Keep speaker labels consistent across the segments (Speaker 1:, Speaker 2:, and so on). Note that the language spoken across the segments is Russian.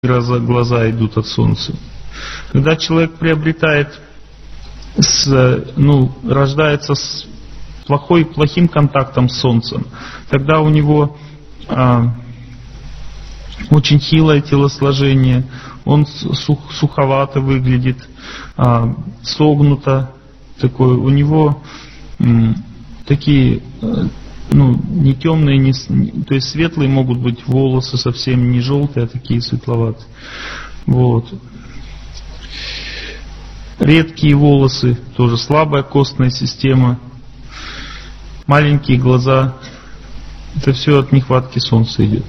Speaker 1: глаза идут от солнца. Когда человек приобретает, рождается с плохим контактом с солнцем, тогда у него очень хилое телосложение, он суховато выглядит, согнуто, такое, у него такие, не темные, то есть светлые могут быть волосы, совсем не желтые, а такие светловатые. Вот. Редкие волосы, тоже слабая костная система, маленькие глаза. Это все от нехватки солнца идет.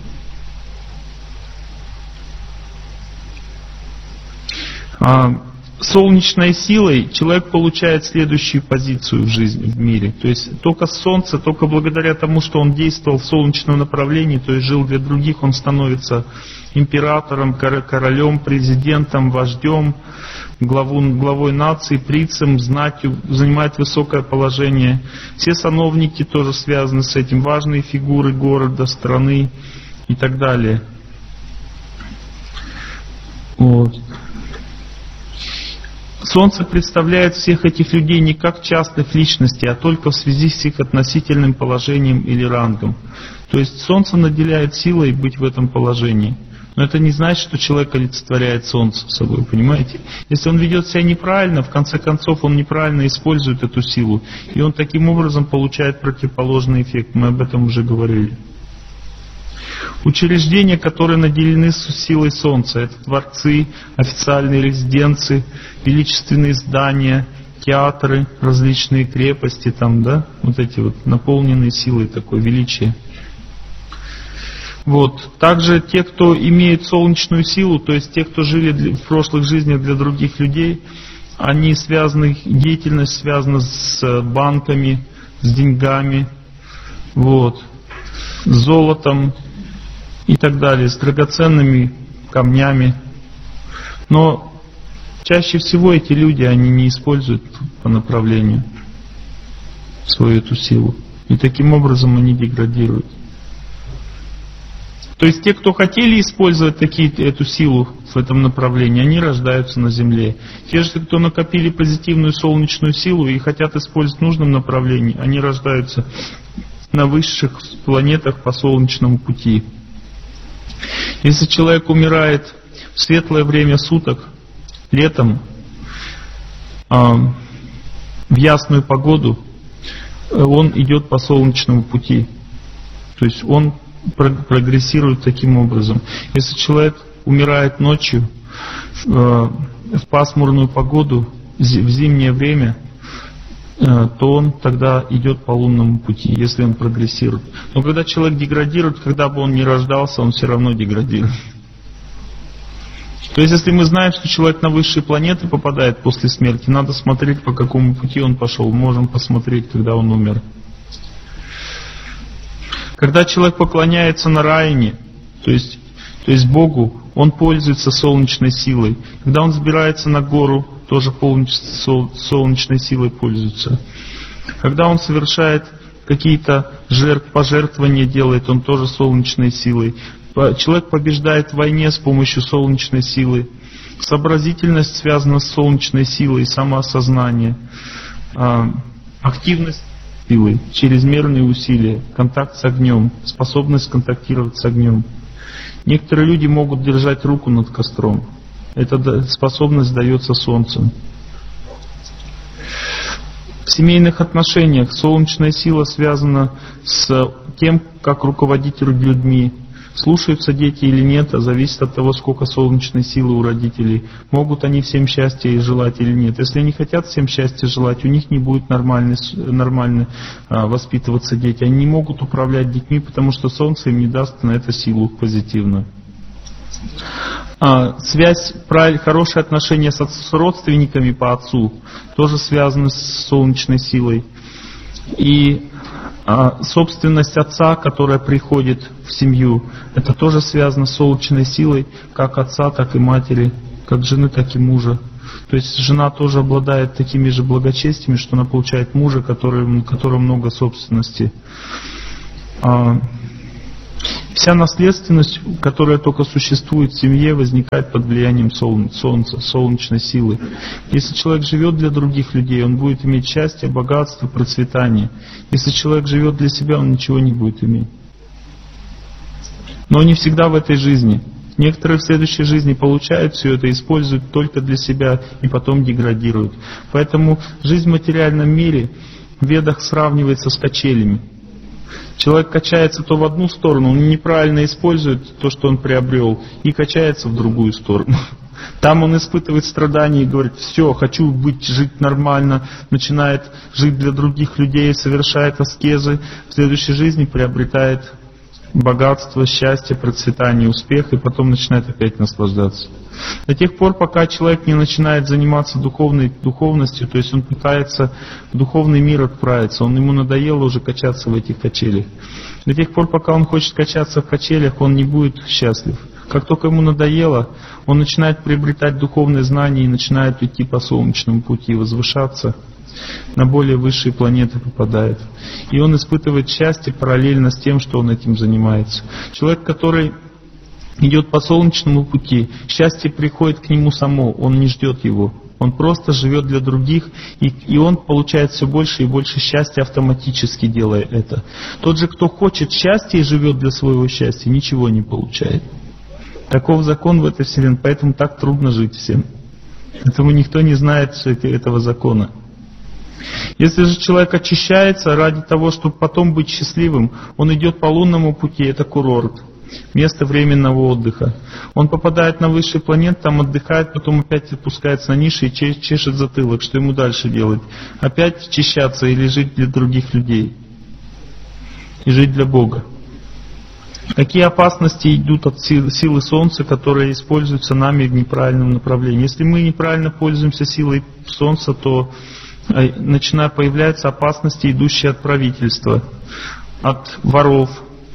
Speaker 1: Солнечной силой человек получает следующую позицию в жизни, в мире. То есть только солнце, только благодаря тому, что он действовал в солнечном направлении, то есть жил для других, он становится императором, королем, президентом, вождем, главой нации, принцем, знатью, занимает высокое положение. Все сановники тоже связаны с этим, важные фигуры города, страны и так далее. Вот. Солнце представляет всех этих людей не как частных личностей, а только в связи с их относительным положением или рангом. То есть Солнце наделяет силой быть в этом положении. Но это не значит, что человек олицетворяет Солнце собой, понимаете? Если он ведет себя неправильно, в конце концов он неправильно использует эту силу. И он таким образом получает противоположный эффект. Мы об этом уже говорили. Учреждения, которые наделены силой Солнца, это дворцы, официальные резиденции, величественные здания, театры, различные крепости, вот эти вот наполненные силой такой величия. Вот. Также те, кто имеет солнечную силу, то есть те, кто жили в прошлых жизнях для других людей, они связаны, деятельность связана с банками, с деньгами, вот, с золотом и так далее, с драгоценными камнями. Но чаще всего эти люди, они не используют по направлению свою эту силу. И таким образом они деградируют. То есть те, кто хотели использовать эту силу в этом направлении, они рождаются на Земле. Те же, кто накопили позитивную солнечную силу и хотят использовать в нужном направлении, они рождаются на высших планетах по солнечному пути. Если человек умирает в светлое время суток, летом, в ясную погоду, он идет по солнечному пути. То есть он прогрессирует таким образом. Если человек умирает ночью, в пасмурную погоду, в зимнее время, то он тогда идет по лунному пути, если он прогрессирует. Но когда человек деградирует, когда бы он ни рождался, он все равно деградирует. То есть, если мы знаем, что человек на высшие планеты попадает после смерти, надо смотреть, по какому пути он пошел. Можем посмотреть, когда он умер. Когда человек поклоняется Нараяне, то есть Богу, он пользуется солнечной силой. Когда он забирается на гору, тоже полностью солнечной силой пользуется. Когда он совершает какие-то пожертвования, делает, он тоже солнечной силой. Человек побеждает в войне с помощью солнечной силы. Сообразительность связана с солнечной силой, самоосознание. Активность силы, чрезмерные усилия, контакт с огнем, способность контактировать с огнем. Некоторые люди могут держать руку над костром. Эта способность дается солнцем. В семейных отношениях солнечная сила связана с тем, как руководить людьми. Слушаются дети или нет, зависит от того, сколько солнечной силы у родителей. Могут они всем счастья желать или нет. Если они хотят всем счастья желать, у них не будет нормально воспитываться дети. Они не могут управлять детьми, потому что солнце им не даст на это силу позитивную. Связь, хорошие отношения с родственниками по отцу тоже связаны с солнечной силой. И собственность отца, которая приходит в семью, это тоже связано с солнечной силой, как отца, так и матери, как жены, так и мужа. То есть жена тоже обладает такими же благочестиями, что она получает мужа, у которого много собственности. Вся наследственность, которая только существует в семье, возникает под влиянием солнца, солнечной силы. Если человек живет для других людей, он будет иметь счастье, богатство, процветание. Если человек живет для себя, он ничего не будет иметь. Но не всегда в этой жизни. Некоторые в следующей жизни получают все это, используют только для себя и потом деградируют. Поэтому жизнь в материальном мире в Ведах сравнивается с качелями. Человек качается то в одну сторону, он неправильно использует то, что он приобрел, и качается в другую сторону. Там он испытывает страдания и говорит: все, хочу жить нормально, начинает жить для других людей, совершает аскезы, в следующей жизни приобретает богатство, счастье, процветание, успех, и потом начинает опять наслаждаться. До тех пор, пока человек не начинает заниматься духовностью, то есть он пытается в духовный мир отправиться, ему надоело уже качаться в этих качелях. До тех пор, пока он хочет качаться в качелях, он не будет счастлив. Как только ему надоело, он начинает приобретать духовные знания и начинает идти по солнечному пути, возвышаться, на более высшие планеты попадает. И он испытывает счастье параллельно с тем, что он этим занимается. Человек, который идет по солнечному пути, счастье приходит к нему само, он не ждет его. Он просто живет для других, и он получает все больше и больше счастья автоматически, делая это. Тот же, кто хочет счастья и живет для своего счастья, ничего не получает. Таков закон в этой вселенной, поэтому так трудно жить всем. Поэтому никто не знает этого закона. Если же человек очищается ради того, чтобы потом быть счастливым, он идет по лунному пути, это курорт, место временного отдыха. Он попадает на высшие планеты, там отдыхает, потом опять опускается на ниши и чешет затылок, что ему дальше делать? Опять очищаться или жить для других людей? И жить для Бога. Какие опасности идут от силы Солнца, которые используются нами в неправильном направлении? Если мы неправильно пользуемся силой Солнца, то появляются опасности, идущие от правительства, от воров,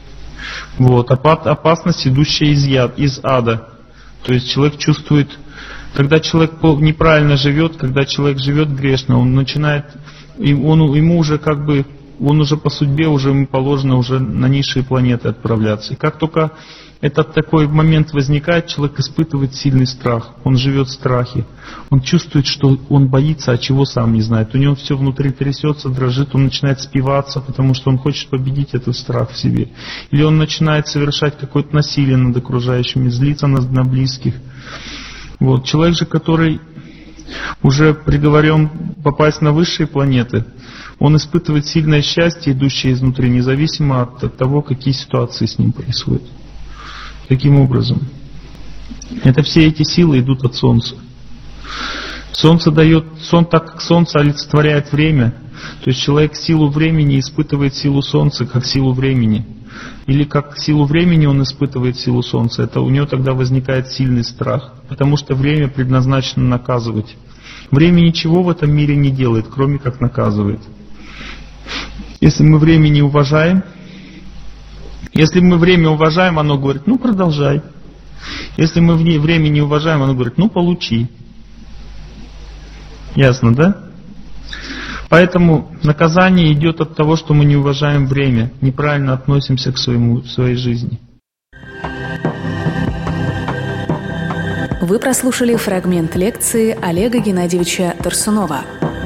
Speaker 1: опасность, идущая из ада. То есть человек чувствует, когда человек неправильно живет, когда человек живет грешно, он начинает, ему уже он уже по судьбе, ему положено уже на низшие планеты отправляться. И как только этот такой момент возникает, человек испытывает сильный страх, он живет в страхе, он чувствует, что он боится, а чего сам не знает. У него все внутри трясется, дрожит, он начинает спиваться, потому что он хочет победить этот страх в себе. Или он начинает совершать какое-то насилие над окружающими, злиться на близких. Человек же, который уже приговорен попасть на высшие планеты, он испытывает сильное счастье, идущее изнутри, независимо от того, какие ситуации с ним происходят. Таким образом, все эти силы идут от Солнца. Так как Солнце олицетворяет время, то есть человек силу времени испытывает силу Солнца как силу времени. Или как силу времени он испытывает силу Солнца, это у него тогда возникает сильный страх, потому что время предназначено наказывать. Время ничего в этом мире не делает, кроме как наказывает. Если мы время не уважаем, оно говорит: продолжай. Если мы время не уважаем, оно говорит: получи. Ясно, да? Поэтому наказание идет от того, что мы не уважаем время, неправильно относимся к своей жизни.
Speaker 2: Вы прослушали фрагмент лекции Олега Геннадьевича Торсунова.